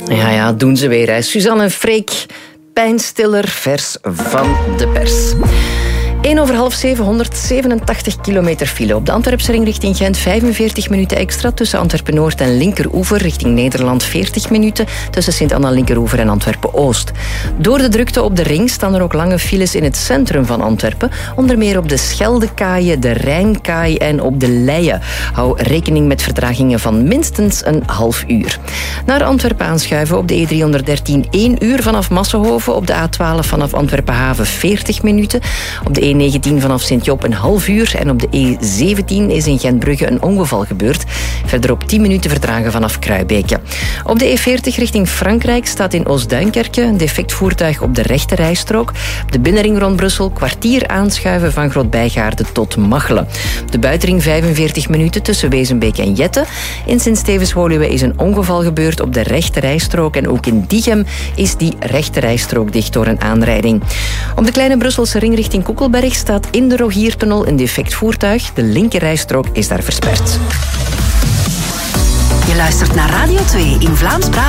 Ja, doen ze weer. Hè. Suzanne en Freek, pijnstiller, vers van de pers. 6:01, 187 kilometer file. Op de Antwerpse ring richting Gent 45 minuten extra. Tussen Antwerpen-Noord en Linkeroever richting Nederland 40 minuten. Tussen Sint-Anna-Linkeroever en Antwerpen-Oost. Door de drukte op de ring staan er ook lange files in het centrum van Antwerpen. Onder meer op de Scheldekaaien, de Rijnkaai en op de Leie. Hou rekening met vertragingen van minstens een half uur. Naar Antwerpen aanschuiven op de E313 1 uur vanaf Massenhoven. Op de A12 vanaf Antwerpen-Haven 40 minuten. Op de E19 vanaf Sint-Job een half uur. En op de E17 is in Gentbrugge een ongeval gebeurd. Verderop 10 minuten vertragen vanaf Kruibeke. Op de E40 richting Frankrijk staat in Oostduinkerke een defect voertuig op de rechte rijstrook. Op de binnenring rond Brussel kwartier aanschuiven van Groot-Bijgaarde tot Machelen. Op de buitenring 45 minuten tussen Wezenbeek en Jette. In Sint-Stevens-Woluwe is een ongeval gebeurd op de rechte rijstrook. En ook in Diegem is die rechte rijstrook dicht door een aanrijding. Op de kleine Brusselse ring richting Koekelberg staat in de Rogiertunnel een defect voertuig. De linkerrijstrook is daar versperd. Je luistert naar Radio 2 in Vlaams-Brabant.